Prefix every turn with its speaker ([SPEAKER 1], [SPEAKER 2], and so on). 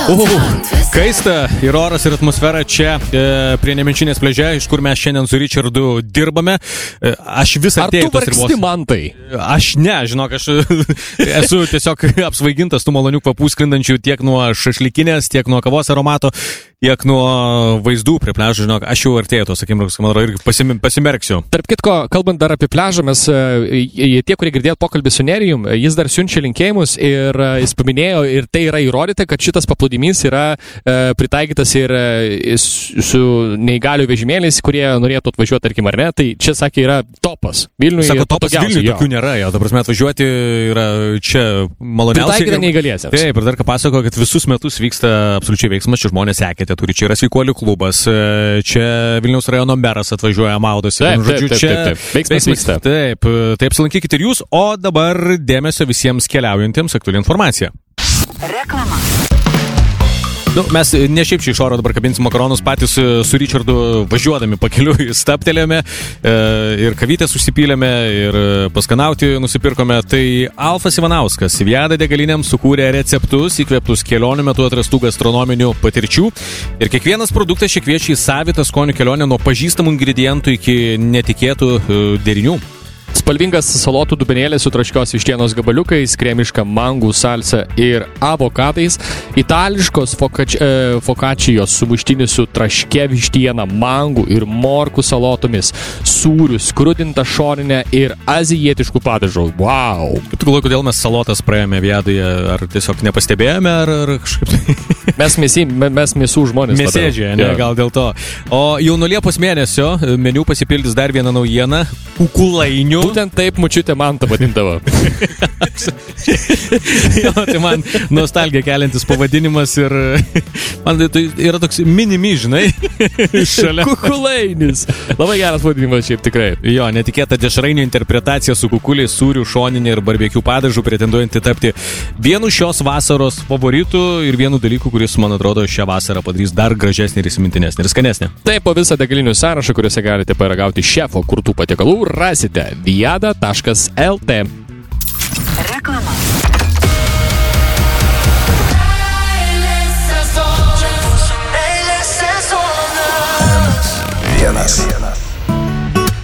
[SPEAKER 1] Kaista ir oras ir atmosfera čia prie Nemenčinės pliaže, iš kur mes šiandien su Richardu dirbame. Aš vis artėjau tos ribos.
[SPEAKER 2] Ar tu vargsti, Mantai?
[SPEAKER 1] Aš ne, žinok, aš esu tiesiog apsvaigintas tų malonių kvapų sklindančių tiek nuo šašlikinės, tiek nuo kavos aromato, tiek nuo vaizdų prie pliažo, žinok, aš jau artėjau tos akimirkos, man irgi pasimerksiu.
[SPEAKER 2] Tarp kitko, kalbant dar apie pliažą, mes, tie, kurie girdėjot pokalbį su Nerijum, jis dar siunčia linkėjimus ir jis paminėjo, ir tai yra įrodyta, kad šitas paplūdimys yra pritaikytas ir su neįgalių vežimėliais, kurie norėtų atvažiuoti, tarkim, ar ne, tai čia, sakė, yra topas. Vilniuje
[SPEAKER 1] sako, topas Vilniuje tokių nėra, jo, ta prasme, atvažiuoti yra čia maloniausiai.
[SPEAKER 2] Pritaikyta neįgaliesiems.
[SPEAKER 1] Taip, ir dar ką pasako, kad visus metus vyksta absoliučiai veiksmas, čia žmonės sekėte, turi, čia yra sveikuolių klubas, čia Vilniaus rajono meras atvažiuoja, maudosi.
[SPEAKER 2] Taip. Veiksmas vyksta.
[SPEAKER 1] Taip, apsilankykite ir jūs, o dabar dėmesio visiems keliaujantiems aktuali informacija.
[SPEAKER 3] Reklama.
[SPEAKER 1] Mes ne šiaip čia iš oro dabar kabinsim makaronus, patys su Richardu važiuodami pakeliui staptelėjome ir kavytės užsipylėme ir paskanauti nusipirkome. Tai Alfas Ivanauskas Viada degalinėms sukūrė receptus įkvėptus kelionių metu atrastų gastronominių patirčių ir kiekvienas produktas čia kviečia į savitą skonių kelionę nuo pažįstamų ingredientų iki netikėtų derinių.
[SPEAKER 2] Spalvingas salotų dubenėlis su traškios vištienos gabaliukais, kremiška mangų salsa ir avokadais, itališkos fokačijos sumuštinis su traške vištiena, mangų ir morkų salotomis, sūrių, skrudinta šoninė ir azijietiškų padažų. Wow!
[SPEAKER 1] Tu galvoji, kodėl mes salotas praėjome Viadoje, ar tiesiog nepastebėjome, ar kažkaip...
[SPEAKER 2] Mes mėsų žmonės.
[SPEAKER 1] Mėsėdžiai, ne, gal dėl to. O jau nuo Liepos mėnesio meniu pasipildys dar vieną naujieną – kukulainių.
[SPEAKER 2] Būtent taip mučiutė Mantą vadindavo.
[SPEAKER 1] Jo, tai man nostalgija keliantis pavadinimas ir man tai yra toks minimi, žinai, šalia.
[SPEAKER 2] Kukulainis. Labai geras vadinimas šiaip tikrai.
[SPEAKER 1] Jo, netikėta dešrainių interpretacija su kukuliais, sūrių, šoninė ir barbekių padažų, pretenduojanti tapti vienu šios vasaros favoritų ir vienu dalyku, kuris, man atrodo, šią vasarą padarys dar gražesnį ir įsimintinesnį ir skanesnį.
[SPEAKER 2] Taip, po visą degalinių sąrašą, kuriuose galite paragauti šefo kurtų patiekalų, rasite viada.lt.
[SPEAKER 3] Reklama.